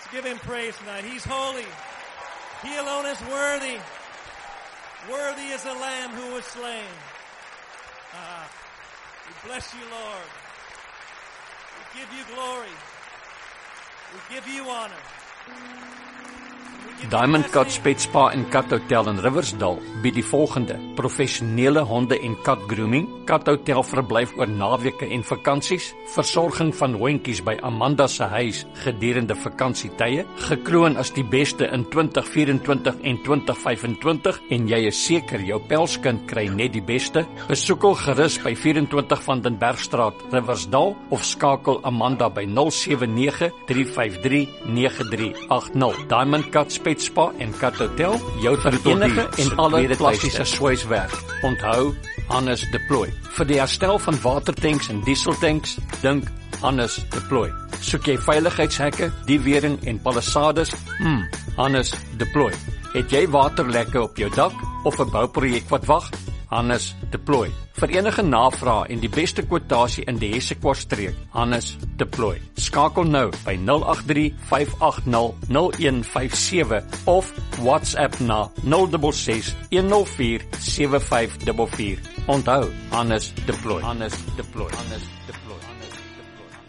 Let's give him praise tonight. He's holy. He alone is worthy. Worthy is the Lamb who was slain. We bless you, Lord. We give you glory. We give you honor. Diamond Cut Pet Spa en Cat Hotel in Riversdal bied die volgende: professionele honde en kat grooming, Cat Hotel verblyf oor naweke en vakansies, versorging van hondjies by Amanda se huis gedurende vakansietye, gekroon as die beste in 2024 en 2025 en jy is seker jou pelskind kry net die beste. Besoek hom gerus by 24 van den Bergstraat, Riversdal of skakel Amanda by 079 353 9380. Diamond Cut Pet Spa en Cat Hotel, jou verenige en alle klassiese swyswerk. Onthou, Hannes Deploy. Vir die herstel van watertanks en dieseltanks, dink Hannes Deploy. Soek jy veiligheidshekke, diewering en palisades? Hannes Deploy. Het jy waterlekke op jou dak of 'n bouprojek wat wag? Hannes Deploy. Vir enige navrae en die beste kwotasie in die Hessequartstreek, Hannes Deploy. Skakel nou by 083 580 0157 of WhatsApp na 066 104 7544. Onthou, Hannes Deploy. Hannes Deploy. Hannes Deploy.